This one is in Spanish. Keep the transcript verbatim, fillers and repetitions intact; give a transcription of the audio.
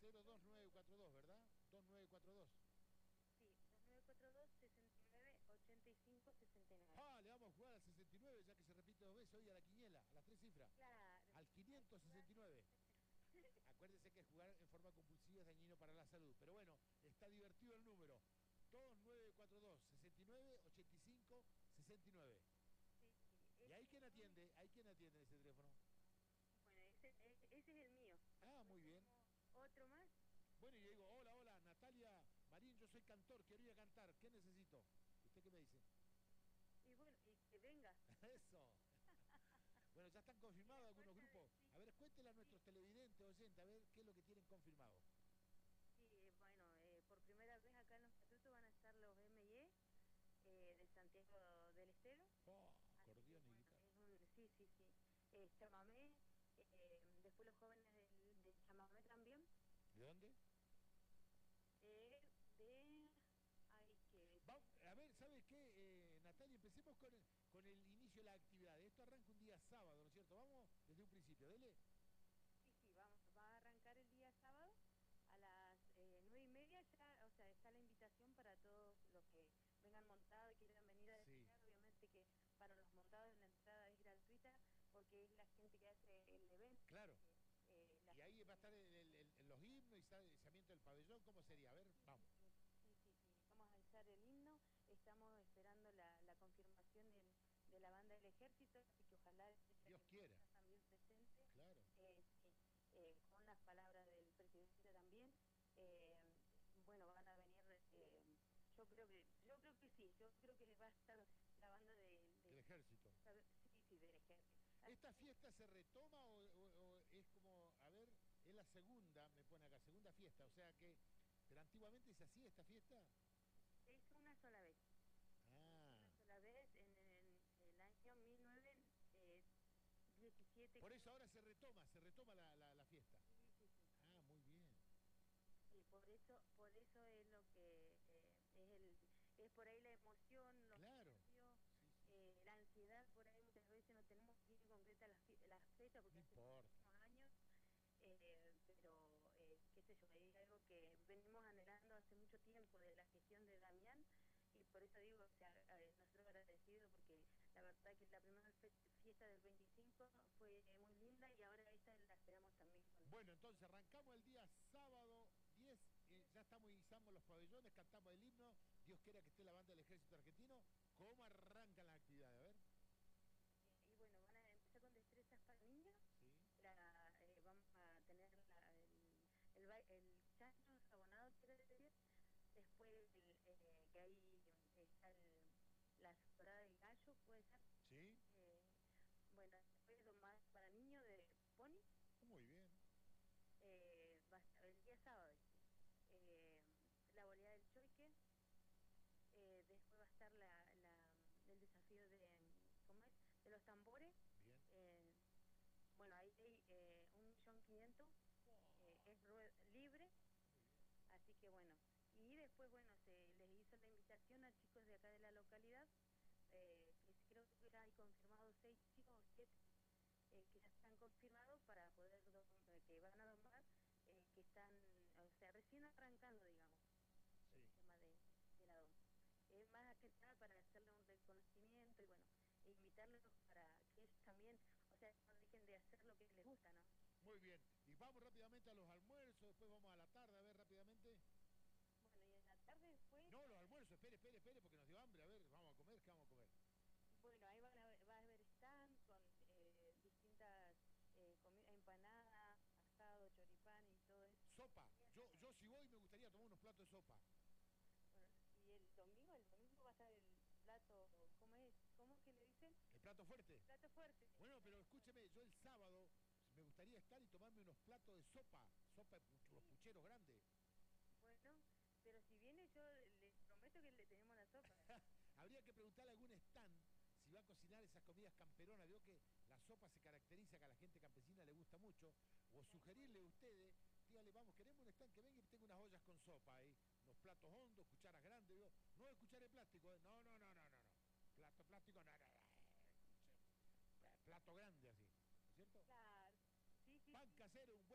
cero dos nueve cuatro dos, ¿verdad? dos nueve cuatro dos. Sí, dos nueve cuatro dos, sesenta y nueve, ochenta y cinco, sesenta y nueve. Ah, le vamos a jugar al sesenta y nueve, ya que se repite dos veces hoy a la quiniela, a las tres cifras. Claro. Al quinientos sesenta y nueve. Acuérdese que jugar en forma compulsiva es dañino para la salud. Pero bueno, está divertido el número. dos nueve cuatro dos, sesenta y nueve, ochenta y cinco, sesenta y nueve. Sí, sí. ¿Y ahí quién atiende? ¿Hay quién atiende en ese teléfono? Bueno, ese, ese es el mío. Ah, muy bien. ¿Otro más? Bueno, y le digo, hola, hola, Natalia Marín, yo soy cantor, quiero ir a cantar. ¿Qué necesito? ¿Usted qué me dice? Y bueno, y que venga. Eso. Bueno, ya están confirmados algunos grupos. A ver, cuéntele a nuestros televidentes, oyentes, a ver qué es lo que tienen confirmado. Sí, bueno, eh, por primera vez acá en los Estatutos van a estar los M y E eh, de Santiago del Estero. Oh, acordeón que, y bueno, guitarra. es un, sí, sí, sí. Eh, chamamé, eh, después los jóvenes del, del chamamé también. ¿De dónde? Eh, de... Ay, que... Va, a ver, ¿sabes qué, eh, Natalia? Empecemos con el, con el inicio de la actividad. Esto arranca un día sábado, ¿no es cierto? Vamos desde un principio, dele. Sí, sí, vamos, va a arrancar el día sábado a las eh, nueve y media ya, o sea, está la invitación para todos los que vengan montados y quieran venir a Sí. desfilar. Obviamente que para los montados la entrada es gratuita porque es la gente que hace el evento. Claro. Eh, la Y ahí va a gente... estar el, el, el, los himnos y izamiento del pabellón. ¿Cómo sería? A ver, Sí, vamos. sí, sí, sí, sí. Vamos a izar el himno. Estamos esperando la, la confirmación del, de la banda del ejército, así que ojalá Dios quiera. también presente. Claro. Eh, sí, eh, con las palabras del presidente también. Eh, bueno, van a venir. Eh, yo creo que, yo creo que sí. Yo creo que va a estar la banda de, de, Del ejército. Sí, sí, del ejército. ¿Esta fiesta se retoma o, o, o es como, a ver, es la segunda, me pone acá, segunda fiesta, o sea que, pero antiguamente se hacía esta fiesta? Es una sola vez. Ah. Una sola vez en el, el año mil novecientos diecisiete. Por eso ahora se retoma, se retoma la, la, la fiesta. Sí, sí, sí. Ah, muy bien. Y por eso, por eso es lo que eh, es el, es por ahí la emoción, los claro. nervios, Sí, sí, eh, sí. la ansiedad. Por ahí muchas veces no tenemos bien concreta las la fechas porque no hace importa. muchísimos años, eh, pero eh, qué sé yo, es algo que venimos anhelando hace mucho tiempo de la gestión de Damián. Y por eso digo, o sea, eh, nosotros agradecidos porque la verdad que la primera fiesta del veinticinco fue muy linda y ahora esta la esperamos también. Con bueno, entonces arrancamos el día sábado diez, eh, ya estamos, izamos los pabellones, cantamos el himno, Dios quiera que esté la banda del ejército argentino. ¿Cómo arrancan las actividades? A ver. Y bueno, van a empezar con destrezas para niños. Sí. La, eh, vamos a tener la, el, el, el chancho enjabonado, quiero decir. Después, el, eh, que ahí está el, la dorada del gallo, puede ser. Sí. Eh, bueno, después domar para niños de pony. Muy bien. Eh, va a estar el día sábado. Eh, la volea del choique. Eh, después va a estar la, la, el desafío de, ¿cómo es? De los tambores. Bien. Eh, bueno, ahí hay eh, un millón quinientos, eh, es libre, así que bueno. Y después, bueno, se les hizo la invitación a chicos de acá de la localidad, eh, que creo que ya hay confirmados seis chicos o siete, eh, que ya están confirmados para poder, que van a domar, eh, que están, o sea, recién arrancando, digamos, sí. El tema de, de la doma. Es eh, más que nada para hacerle un reconocimiento y bueno, e invitarlos para que ellos también, o sea, no dejen de hacer lo que les gusta, ¿no? Muy bien, y vamos rápidamente a los almuerzos, después vamos a la tarde, a ver rápidamente. Bueno, y en la tarde después... No, los almuerzos, espere, espere, espere, porque nos dio hambre, a ver, vamos a comer, ¿qué vamos a comer? Bueno, ahí van a ver, va a haber stand con eh, distintas eh, empanadas, asado, choripán y todo eso. Sopa, yo, yo si voy me gustaría tomar unos platos de sopa. Bueno, y el domingo, el domingo va a estar el plato, ¿cómo es? ¿Cómo es que le dicen? ¿El plato fuerte? El plato fuerte. Bueno, pero escúcheme, yo el sábado me gustaría estar y tomarme unos platos de sopa, sopa de puch los pucheros grandes. Bueno, pero si viene yo les prometo que le tenemos la sopa. Habría que preguntarle a algún stand si va a cocinar esas comidas camperonas. Veo que la sopa se caracteriza, que a la gente campesina le gusta mucho. O sugerirle a ustedes, dígale, vamos, queremos un stand que venga y tenga unas ollas con sopa ahí, unos platos hondos, cucharas grandes. Digo, no es cuchara de plástico, ¿eh? no, no, no, no, no, no. Plato plástico, no, no, no. Plato grande así, ¿no es cierto? Claro, sí, sí. Pan sí. casero, un